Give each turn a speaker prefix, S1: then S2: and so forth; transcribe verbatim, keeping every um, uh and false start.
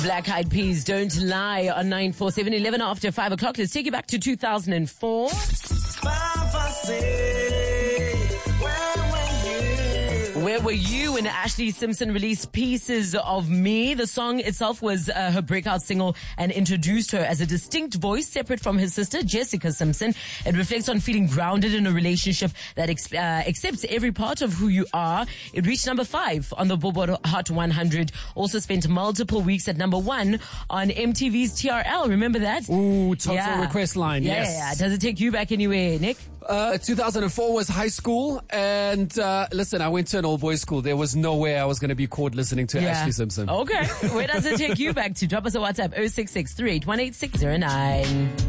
S1: Black Eyed Peas, Don't Lie on nine four seven, eleven after five o'clock. Let's take you back to two thousand four. Where were you when Ashley Simpson released Pieces of Me? The song itself was uh, her breakout single and introduced her as a distinct voice separate from her sister, Jessica Simpson. It reflects on feeling grounded in a relationship that ex- uh, accepts every part of who you are. It reached number five on the Billboard Hot one hundred. Also spent multiple weeks at number one on M T V's T R L. Remember that?
S2: Ooh, Total
S1: yeah.
S2: Request Line.
S1: Yeah,
S2: yes.
S1: yeah, yeah. Does it take you back anywhere, Nick?
S2: Uh, two thousand four was high school, and uh, listen, I went to an all-boys school. There was no way I was going to be caught listening to
S1: Yeah.
S2: Ashley Simpson.
S1: Okay. Where does it take you back to? Drop us a WhatsApp, oh six six, three eight one, eight six zero nine.